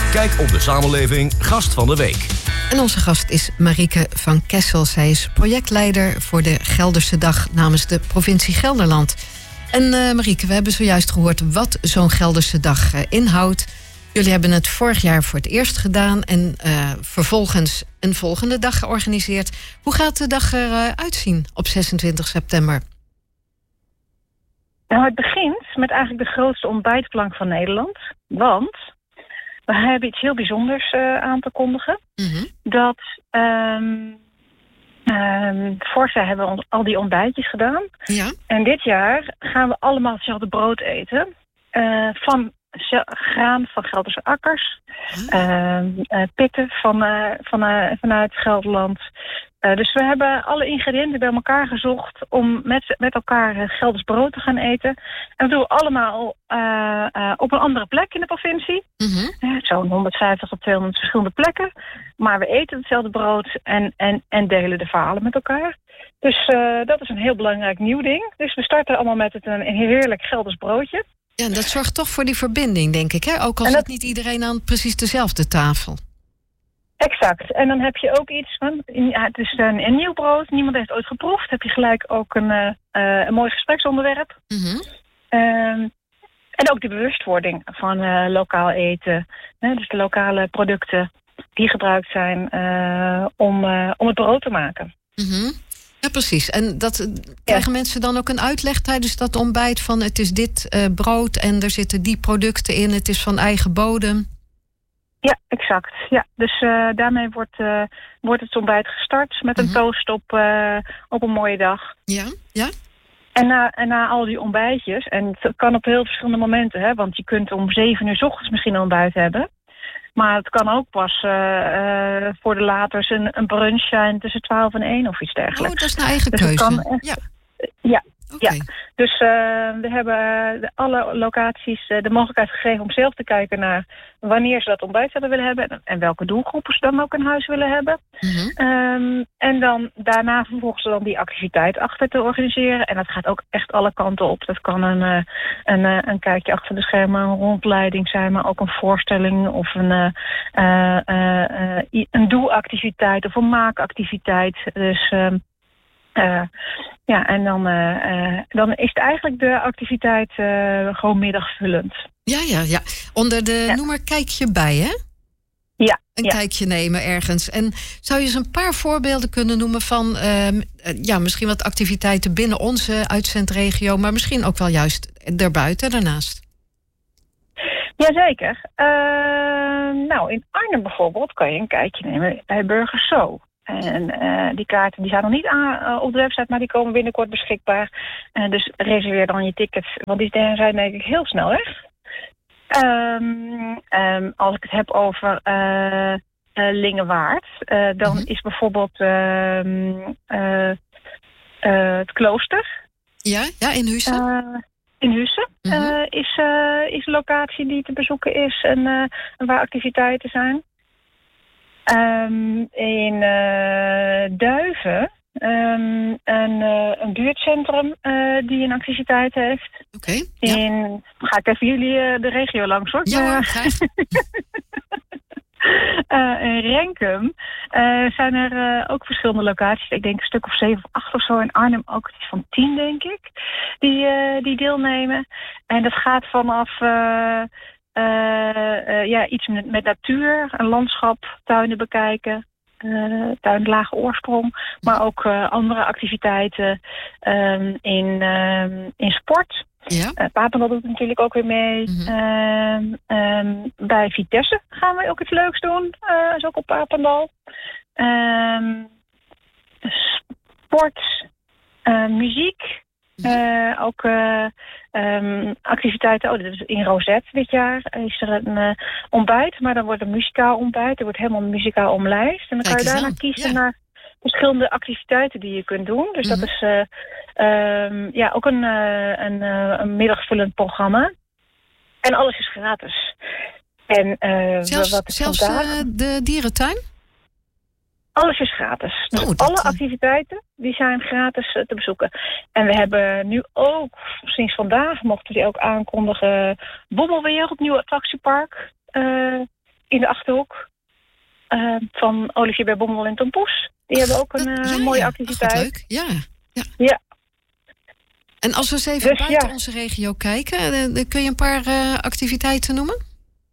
Kijk op de samenleving Gast van de Week. En onze gast is Marieke van Kessel. Zij is projectleider voor de Gelderse Dag namens de provincie Gelderland. En Marieke, we hebben zojuist gehoord wat zo'n Gelderse Dag inhoudt. Jullie hebben het vorig jaar voor het eerst gedaan en vervolgens een volgende dag georganiseerd. Hoe gaat de dag eruit zien op 26 september? Nou, het begint met eigenlijk de grootste ontbijtplank van Nederland. Want we hebben iets heel bijzonders aan te kondigen. Mm-hmm. Dat vorig jaar hebben we al die ontbijtjes gedaan. Ja. En dit jaar gaan we allemaal hetzelfde brood eten. Van graan van Gelderse akkers. Pitten vanuit Gelderland. Dus we hebben alle ingrediënten bij elkaar gezocht om met elkaar Gelders brood te gaan eten. En dat doen we allemaal op een andere plek in de provincie. Mm-hmm. Zo'n 150 tot 200 verschillende plekken. Maar we eten hetzelfde brood en delen de verhalen met elkaar. Dus dat is een heel belangrijk nieuw ding. Dus we starten allemaal met een heerlijk Gelders broodje. Ja, en dat zorgt toch voor die verbinding, denk ik, hè? Ook al zit niet iedereen aan precies dezelfde tafel. Exact. En dan heb je ook iets van, het is een nieuw brood, niemand heeft ooit geproefd. Heb je gelijk ook een mooi gespreksonderwerp. Mm-hmm. En ook de bewustwording van lokaal eten. Dus de lokale producten die gebruikt zijn om het brood te maken. Mm-hmm. Ja, precies. En krijgen mensen dan ook een uitleg tijdens dat ontbijt van het is dit brood en er zitten die producten in, het is van eigen bodem? Ja, exact. Ja. Dus daarmee wordt het ontbijt gestart met een toast op een mooie dag. Ja, ja. En na al die ontbijtjes, en het kan op heel verschillende momenten, hè, want je kunt om 7 uur 's ochtends misschien een ontbijt hebben. Maar het kan ook pas voor de laters een brunch zijn tussen 12 en 1 of iets dergelijks. Oh, dat is een eigen keuze. Dus het kan echt, ja. Okay. Ja, dus we hebben alle locaties de mogelijkheid gegeven om zelf te kijken naar wanneer ze dat ontbijt zouden willen hebben en welke doelgroepen ze dan ook in huis willen hebben. Mm-hmm. En dan daarna vervolgens dan die activiteit achter te organiseren. En dat gaat ook echt alle kanten op. Dat kan een kijkje achter de schermen, een rondleiding zijn, maar ook een voorstelling of een doelactiviteit of een maakactiviteit. Dus en dan is het eigenlijk de activiteit gewoon middagvullend. Ja. Onder de noemer kijk je bij, hè? Ja. Een kijkje nemen ergens. En zou je eens een paar voorbeelden kunnen noemen van misschien wat activiteiten binnen onze uitzendregio, maar misschien ook wel juist daarbuiten daarnaast? Jazeker. In Arnhem bijvoorbeeld kan je een kijkje nemen bij Burgers Zoo. En die kaarten die zijn nog niet op de website, maar die komen binnenkort beschikbaar. Dus reserveer dan je tickets, want die zijn denk ik heel snel weg. Als ik het heb over Lingewaard, dan is bijvoorbeeld het klooster. Ja, in Huissen. In Huissen is een locatie die te bezoeken is en waar activiteiten zijn. In Duiven een buurtcentrum die een activiteit heeft. Oké. Ga ik even jullie de regio langs, hoor. Ja, graag. In Renkum zijn er ook verschillende locaties. Ik denk een stuk of 7 of 8 of zo. In Arnhem ook iets van 10, denk ik. Die deelnemen. En dat gaat vanaf iets met natuur, een landschap, tuinen bekijken. Tuin lage oorsprong. Maar ook andere activiteiten in sport. Ja. Papendal doet natuurlijk ook weer mee. Mm-hmm. Bij Vitesse gaan we ook iets leuks doen. Dat is ook op Papendal. Sport, muziek. Ook activiteiten. Dit is in Rozet dit jaar. Is er een ontbijt, maar dan wordt een muzikaal ontbijt. Er wordt helemaal muzikaal omlijst. En dan kan je daarna kiezen naar verschillende activiteiten die je kunt doen. Dus dat is ook een middagvullend programma. En alles is gratis. En zelfs de dierentuin? Alles is gratis. Dus alle activiteiten die zijn gratis te bezoeken. En we hebben nu ook, sinds vandaag mochten we die ook aankondigen, Bobbelwereld, nieuw attractiepark. in de Achterhoek. Van Olivier bij Bommel en Tom Poes. Die hebben ook een mooie activiteit. Ach, leuk. Ja. En als we eens even buiten onze regio kijken, kun je een paar activiteiten noemen?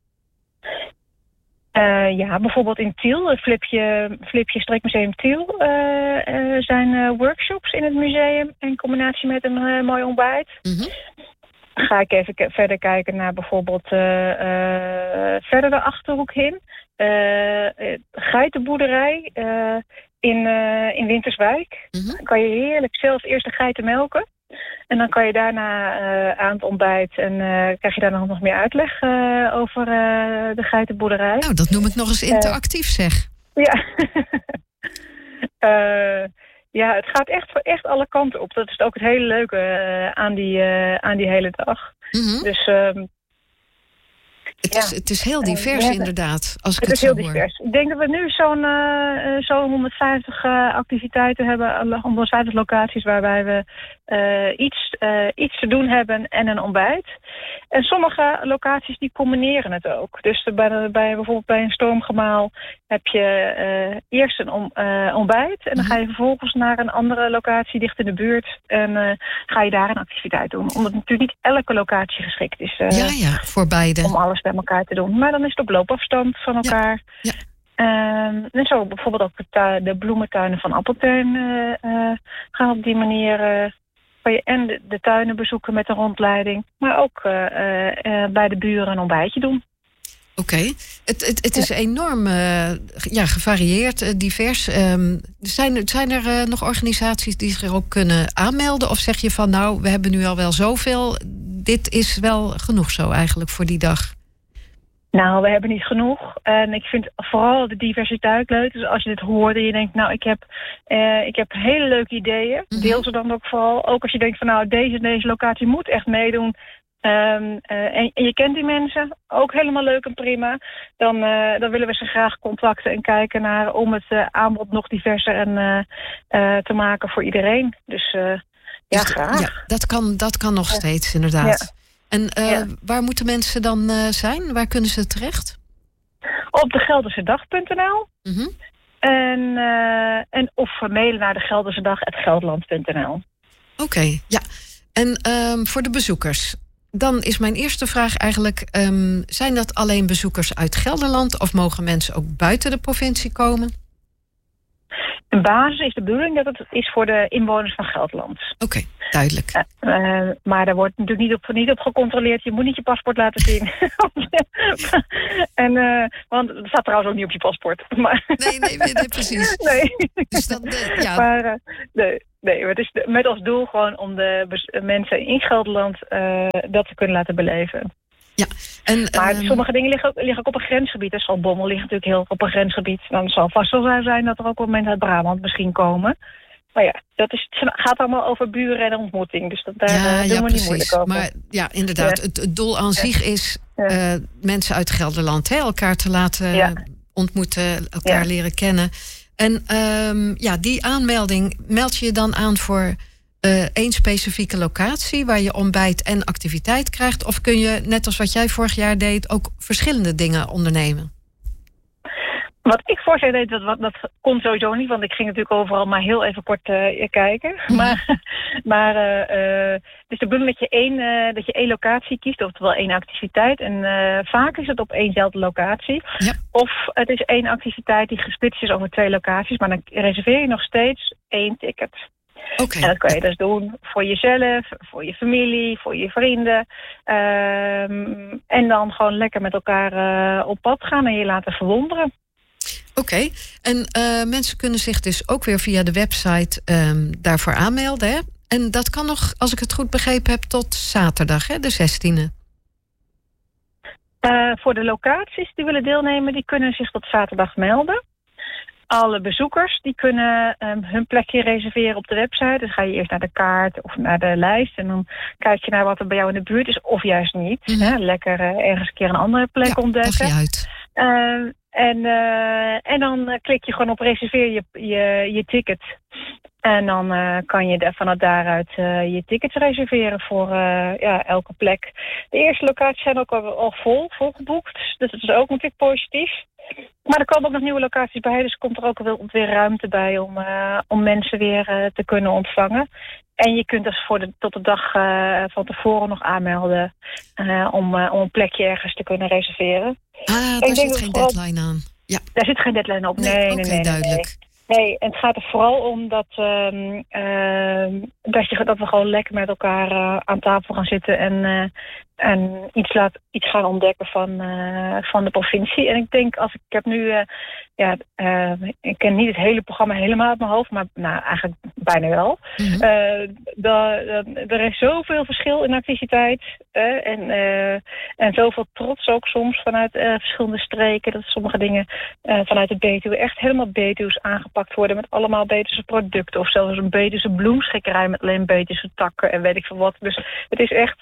Bijvoorbeeld in Tiel, Flipje Streekmuseum Tiel, zijn workshops in het museum in combinatie met een mooi ontbijt. Mm-hmm. Ga ik even verder kijken naar bijvoorbeeld verder de Achterhoek in. Geitenboerderij in Winterswijk. Mm-hmm. Dan kan je heerlijk zelf eerst de geiten melken. En dan kan je daarna aan het ontbijt en krijg je daar nog meer uitleg over de geitenboerderij. Nou, dat noem ik nog eens interactief, zeg. Ja. Het gaat echt alle kanten op. Dat is ook het hele leuke aan die hele dag. Mm-hmm. Dus het is heel divers inderdaad, als ik het is zo heel hoor. Divers. Ik denk dat we nu zo'n 150 activiteiten hebben, 150 locaties waarbij we iets te doen hebben en een ontbijt. En sommige locaties die combineren het ook. Dus bijvoorbeeld bij een stormgemaal heb je eerst een ontbijt en dan ga je vervolgens naar een andere locatie dicht in de buurt en ga je daar een activiteit doen. Omdat natuurlijk niet elke locatie geschikt is. Voor beide. Om alles bij elkaar te doen. Maar dan is het op loopafstand van elkaar. Ja. En zo bijvoorbeeld ook de bloementuinen van Appeltuin gaan op die manier kan je en de tuinen bezoeken met een rondleiding, maar ook bij de buren een ontbijtje doen. Oké. Het is enorm gevarieerd, divers. Zijn er nog organisaties die zich erop kunnen aanmelden? Of zeg je van nou, we hebben nu al wel zoveel. Dit is wel genoeg zo eigenlijk voor die dag? Nou, we hebben niet genoeg. En ik vind vooral de diversiteit leuk. Dus als je dit hoort en je denkt, nou, ik heb hele leuke ideeën. Mm-hmm. Deel ze dan ook vooral. Ook als je denkt van nou, deze locatie moet echt meedoen. En je kent die mensen, ook helemaal leuk en prima. Dan willen we ze graag contacten en kijken naar om het aanbod nog diverser en te maken voor iedereen. Dus graag. Ja, dat kan nog steeds, inderdaad. Ja. En waar moeten mensen dan zijn? Waar kunnen ze terecht? Op degeldersedag.nl. Mm-hmm. En of mailen naar degeldersedag@gelderland.nl. Oké, ja. En voor de bezoekers, dan is mijn eerste vraag eigenlijk, zijn dat alleen bezoekers uit Gelderland of mogen mensen ook buiten de provincie komen? In basis is de bedoeling dat het is voor de inwoners van Gelderland. Oké, duidelijk. Maar daar wordt natuurlijk niet op gecontroleerd. Je moet niet je paspoort laten zien. Want het staat trouwens ook niet op je paspoort. Maar nee, precies. Nee. Dus dan, Maar het is met als doel gewoon om de mensen in Gelderland dat te kunnen laten beleven. Ja. Maar sommige dingen liggen ook op een grensgebied. Dus Bommel ligt natuurlijk heel op een grensgebied. Dan zal vast wel zijn dat er ook wel mensen uit Brabant misschien komen. Maar ja, het gaat allemaal over buren en ontmoeting. Dus daar doen we niet moeilijk over. Maar ja, inderdaad, het doel aan zich is mensen uit Gelderland elkaar te laten ontmoeten, elkaar leren kennen. En die aanmelding meld je dan aan voor één specifieke locatie waar je ontbijt en activiteit krijgt? Of kun je, net als wat jij vorig jaar deed, ook verschillende dingen ondernemen? Wat ik vorig jaar deed, dat kon sowieso niet, want ik ging natuurlijk overal maar heel even kort kijken. Mm-hmm. Maar het is de bedoeling dat je één locatie kiest, oftewel één activiteit. En vaak is het op éénzelfde locatie. Ja. Of het is één activiteit die gesplitst is over 2 locaties, maar dan reserveer je nog steeds 1 ticket. Okay. En dat kan je dus doen voor jezelf, voor je familie, voor je vrienden. En dan gewoon lekker met elkaar op pad gaan en je laten verwonderen. Oké. En mensen kunnen zich dus ook weer via de website daarvoor aanmelden. Hè? En dat kan nog, als ik het goed begrepen heb, tot zaterdag, hè, de 16e. Voor de locaties die willen deelnemen, die kunnen zich tot zaterdag melden. Alle bezoekers die kunnen hun plekje reserveren op de website. Dus ga je eerst naar de kaart of naar de lijst. En dan kijk je naar wat er bij jou in de buurt is of juist niet. Mm-hmm. Hè? Lekker ergens een keer een andere plek ontdekken. Dag je uit. En dan klik je gewoon op reserveer je ticket. En dan kan je vanuit daaruit je tickets reserveren voor elke plek. De eerste locaties zijn ook al volgeboekt. Dus dat is ook natuurlijk positief. Maar er komen ook nog nieuwe locaties bij. Dus komt er ook weer ruimte bij om mensen weer te kunnen ontvangen. En je kunt dus tot de dag van tevoren nog aanmelden om een plekje ergens te kunnen reserveren. Daar zit geen deadline aan. Ja. Daar zit geen deadline op. Nee, duidelijk. Nee, en het gaat er vooral om dat we gewoon lekker met elkaar aan tafel gaan zitten en iets gaan ontdekken van de provincie. En ik denk, ik ken niet het hele programma helemaal uit mijn hoofd, maar eigenlijk bijna wel. Mm-hmm. Er is zoveel verschil in activiteit en zoveel trots ook soms vanuit verschillende streken, dat sommige dingen vanuit de Betuwe echt helemaal Betuws aangepakt worden met allemaal Betuwse producten of zelfs een Betuwse bloemschikkerij met alleen Betuwse takken en weet ik veel wat. Dus het is echt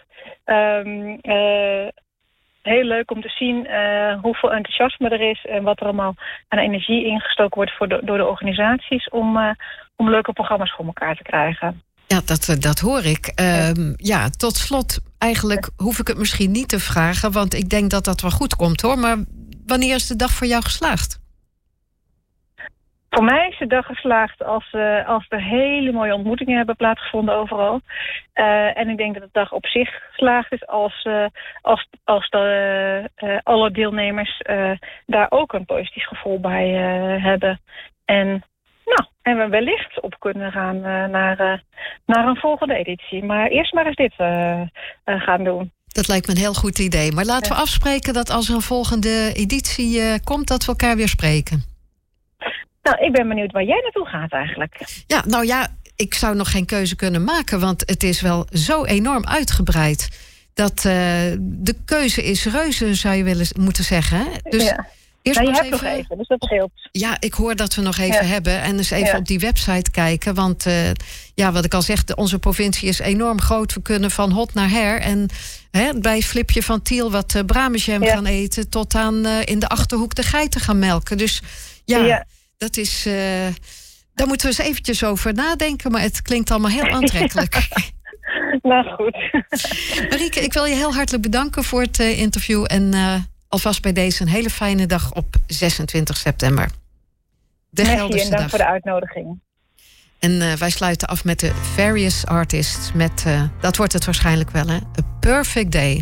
heel leuk om te zien hoeveel enthousiasme er is en wat er allemaal aan energie ingestoken wordt door de organisaties om leuke programma's voor elkaar te krijgen. Ja, dat hoor ik. Tot slot, eigenlijk hoef ik het misschien niet te vragen, want ik denk dat dat wel goed komt hoor. Maar wanneer is de dag voor jou geslaagd? Voor mij is de dag geslaagd als er hele mooie ontmoetingen hebben plaatsgevonden overal. En ik denk dat de dag op zich geslaagd is als alle deelnemers daar ook een positief gevoel bij hebben. En we wellicht op kunnen gaan naar een volgende editie. Maar eerst maar eens dit gaan doen. Dat lijkt me een heel goed idee. Maar laten we afspreken dat als er een volgende editie komt, dat we elkaar weer spreken. Nou, ik ben benieuwd waar jij naartoe gaat eigenlijk. Ja, ik zou nog geen keuze kunnen maken, want het is wel zo enorm uitgebreid dat de keuze is reuze, zou je moeten zeggen. Hè? Dus eerst je hebt nog even, dus dat scheelt. Ja, ik hoor dat we nog even hebben en eens even op die website kijken, want wat ik al zeg, onze provincie is enorm groot. We kunnen van hot naar her en bij Flipje van Tiel wat Bramejam gaan eten, tot aan in de Achterhoek de geiten gaan melken. Dus dat is, daar moeten we eens eventjes over nadenken, maar het klinkt allemaal heel aantrekkelijk. Nou goed. Marieke, ik wil je heel hartelijk bedanken voor het interview en alvast bij deze een hele fijne dag op 26 september. De Gelderse Dag. Dank voor de uitnodiging. En wij sluiten af met de Various Artists met, dat wordt het waarschijnlijk wel, hè? A Perfect Day.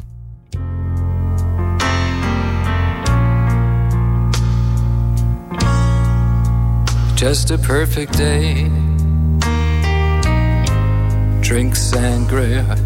Just a perfect day. Drink sangria